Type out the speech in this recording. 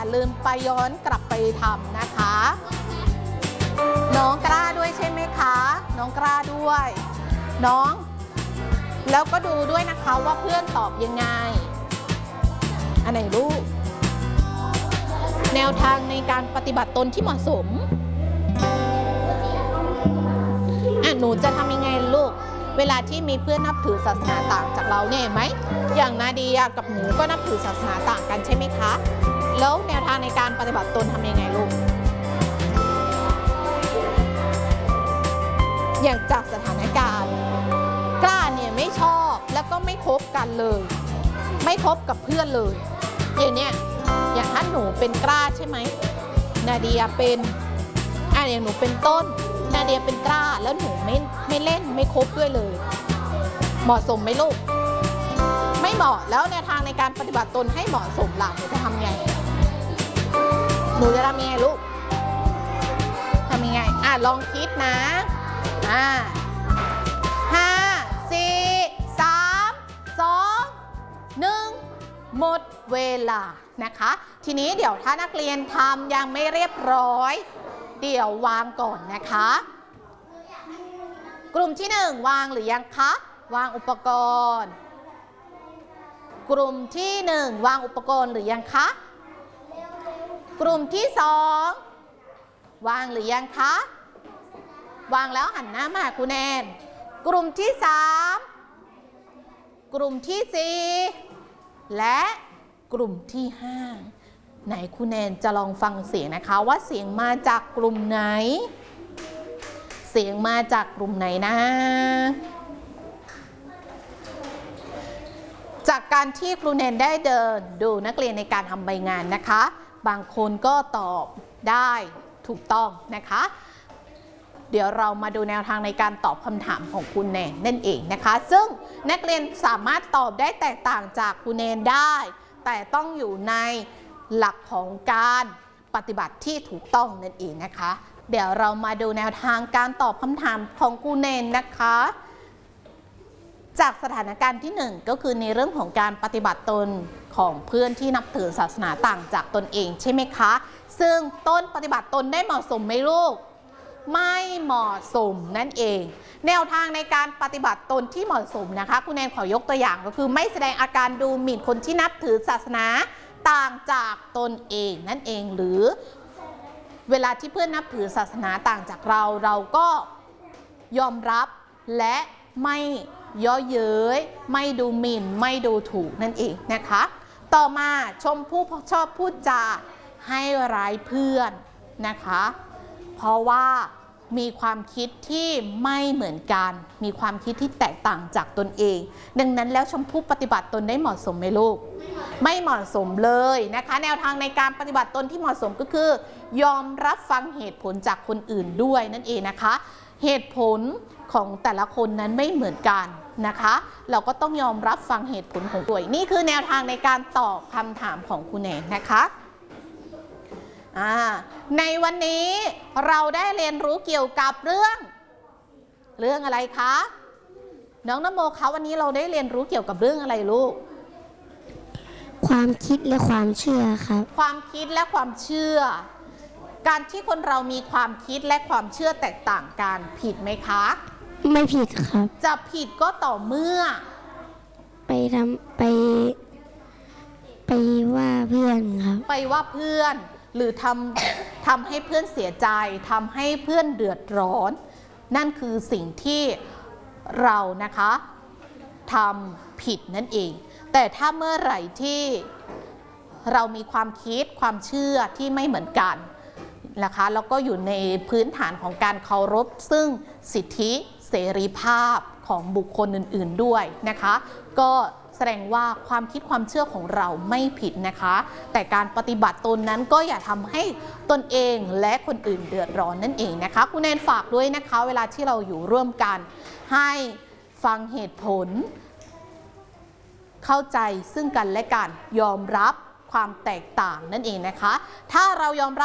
ลืมไปย้อนกลับไปทำนะคะน้องกล้าด้วยใช่ไหมคะน้องกล้าด้วยน้องแล้วก็ดูด้วยนะคะว่าเพื่อนตอบยังไงอันไหนลูกแนวทางในการปฏิบัติตนที่เหมาะสมหนูจะทำยังไงลูกเวลาที่มีเพื่อนนับถือศาสนาต่างจากเราเนี่ยเห็นไหมอย่างนาเดียกับหนูก็นับถือศาสนาต่างกันใช่ไหมคะแล้วแนวทางในการปฏิบัติตนทำยังไงลูกอย่างจากสถานการณ์กล้าเนี่ยไม่ชอบแล้วก็ไม่คบกันเลยไม่คบกับเพื่อนเลยอย่างเนี้ยอย่างถ้าหนูเป็นกล้าใช่ไหมนาเดียเป็นอย่างหนูเป็นต้นนาเดียเป็นกล้าแล้วหนูไม่เล่นไม่คบด้วยเลยเหมาะสมไหมลูกไม่เหมาะแล้วแนวทางในการปฏิบัติตนให้เหมาะสมล่ะหนูจะทำไงหนูจะทำยังไงลูกทำยังไงลองคิดนะ5 4 3 2 1หมดเวลานะคะทีนี้เดี๋ยวถ้านักเรียนทำยังไม่เรียบร้อยเดี๋ยววางก่อนนะคะกลุ่มที่1วางหรือยังคะวางอุปกรณ์กลุ่มที่1วางอุปกรณ์หรือยังคะกลุ่มที่2วางหรือยังคะวางแล้วหันหน้ามาหาครูแนนกลุ่มที่3กลุ่มที่4และกลุ่มที่5ไหนครูแนนจะลองฟังเสียงนะคะว่าเสียงมาจากกลุ่มไหนเสียงมาจากกลุ่มไหนนะจากการที่ครูแนนได้เดินดูนักเรียนในการทำใบงานนะคะบางคนก็ตอบได้ถูกต้องนะคะเดี๋ยวเรามาดูแนวทางในการตอบคำถามของครูแนนนั่นเองนะคะซึ่งนักเรียนสามารถตอบได้แตกต่างจากครูแนนได้แต่ต้องอยู่ในหลักของการปฏิบัติที่ถูกต้องนั่นเองนะคะเดี๋ยวเรามาดูแนวทางการตอบคำถามของครูแนนนะคะจากสถานการณ์ที่1ก็คือในเรื่องของการปฏิบัติตนของเพื่อนที่นับถือศาสนาต่างจากตนเองใช่ไหมคะซึ่งต้นปฏิบัติตนได้เหมาะสมไหมลูกไม่เหมาะสมนั่นเองแนวทางในการปฏิบัติตนที่เหมาะสมนะคะครูแนนขอยกตัวอย่างก็คือไม่แสดงอาการดูหมิ่นคนที่นับถือศาสนาต่างจากตนเองนั่นเองหรือเวลาที่เพื่อนนับถือศาสนาต่างจากเราก็ยอมรับและไม่ย่อเย้ยไม่ดูหมิ่นไม่ดูถูกนั่นเองนะคะต่อมาชมผู้ชอบพูดจาให้ร้ายเพื่อนนะคะเพราะว่ามีความคิดที่ไม่เหมือนกันมีความคิดที่แตกต่างจากตนเองดังนั้นแล้วชมพู่ปฏิบัติตนได้เหมาะสมไหมลูกไม่เหมาะสมเลยนะคะแนวทางในการปฏิบัติตนที่เหมาะสมก็คือยอมรับฟังเหตุผลจากคนอื่นด้วยนั่นเองนะคะเหตุผลของแต่ละคนนั้นไม่เหมือนกันนะคะเราก็ต้องยอมรับฟังเหตุผลของตัวเองนี่คือแนวทางในการตอบคำถามของครูแนนนะคะในวันนี้เราได้เรียนรู้เกี่ยวกับเรื่องอะไรคะน้องนโมคะวันนี้เราได้เรียนรู้เกี่ยวกับเรื่องอะไรลูกความคิดและความเชื่อครับความคิดและความเชื่อการที่คนเรามีความคิดและความเชื่อแตกต่างกันผิดไหมคะไม่ผิดครับจะผิดก็ต่อเมื่อไปว่าเพื่อนครับไปว่าเพื่อนหรือทำให้เพื่อนเสียใจทำให้เพื่อนเดือดร้อนนั่นคือสิ่งที่เรานะคะทำผิดนั่นเองแต่ถ้าเมื่อไหร่ที่เรามีความคิดความเชื่อที่ไม่เหมือนกันนะคะแล้วก็อยู่ในพื้นฐานของการเคารพซึ่งสิทธิเสรีภาพของบุคคลอื่นๆด้วยนะคะก็แสดงว่าความคิดความเชื่อของเราไม่ผิดนะคะแต่การปฏิบัติตนนั้นก็อย่าทำให้ตนเองและคนอื่นเดือดร้อนนั่นเองนะคะครูแนนฝากด้วยนะคะเวลาที่เราอยู่ร่วมกันให้ฟังเหตุผลเข้าใจซึ่งกันและกันยอมรับความแตกต่างนั่นเองนะคะถ้าเรายอมรับ